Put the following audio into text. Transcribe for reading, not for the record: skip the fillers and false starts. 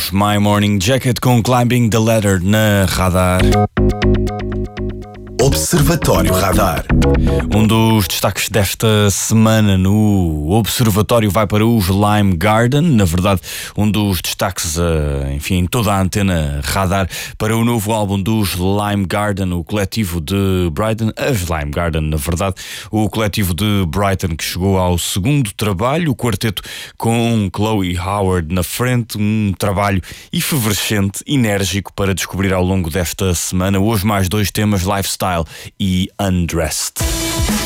Os My Morning Jacket com Climbing the Ladder na Radar. Observatório Radar. Um dos destaques desta semana no Observatório vai para os Lime Garden. Na verdade, um dos destaques, em toda a antena Radar para o novo álbum dos Lime Garden, o coletivo de Brighton. As Lime Garden, na verdade, o coletivo de Brighton que chegou ao segundo trabalho, o quarteto com Chloe Howard na frente. Um trabalho efervescente, enérgico para descobrir ao longo desta semana. Hoje mais dois temas, Lifestyle e Undressed.